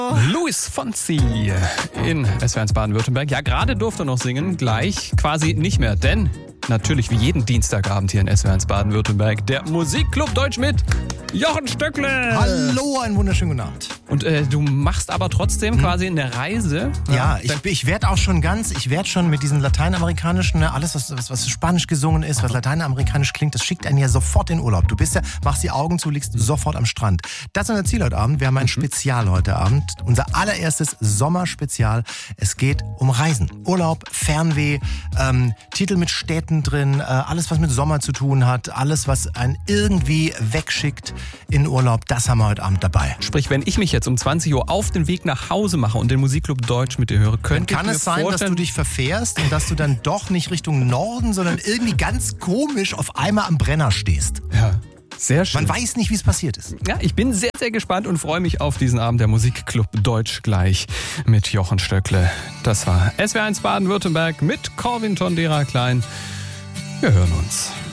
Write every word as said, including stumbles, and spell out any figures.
Luis Fonsi in S W R eins Baden-Württemberg. Ja, gerade durfte er noch singen, gleich quasi nicht mehr, denn natürlich wie jeden Dienstagabend hier in S W R eins Baden-Württemberg der Musikclub Deutsch mit Jochen Stöckle. Hallo, einen wunderschönen guten Abend. Und äh, du machst aber trotzdem hm. quasi eine Reise. Ja, ich, ich werde auch schon ganz, ich werde schon mit diesen lateinamerikanischen, ne, alles was, was, was Spanisch gesungen ist, was lateinamerikanisch klingt, das schickt einen ja sofort in Urlaub. Du bist ja, machst die Augen zu, liegst sofort am Strand. Das ist unser Ziel heute Abend. Wir haben ein mhm. Spezial heute Abend. Unser allererstes Sommerspezial. Es geht um Reisen. Urlaub, Fernweh, ähm, Titel mit Städten drin, äh, alles was mit Sommer zu tun hat, alles was einen irgendwie wegschickt in Urlaub, das haben wir heute Abend dabei. Sprich, wenn ich mich jetzt um zwanzig Uhr auf den Weg nach Hause mache und den Musikclub Deutsch mit dir höre, könnte kann ich mir es sein, vorstellen, dass du dich verfährst und dass du dann doch nicht Richtung Norden, sondern irgendwie ganz komisch auf einmal am Brenner stehst. Ja. Sehr schön. Man weiß nicht, wie es passiert ist. Ja, ich bin sehr, sehr gespannt und freue mich auf diesen Abend der Musikclub Deutsch gleich mit Jochen Stöckle. Das war S W R eins Baden-Württemberg mit Corwin Tondera Klein. Wir hören uns.